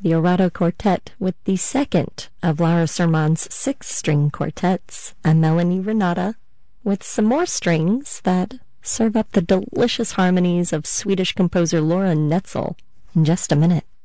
the Orato Quartet with the second of Laura Sermon's 6-string quartets, a Melanie Renata, with some more strings that serve up the delicious harmonies of Swedish composer Laura Netzel in just a minute.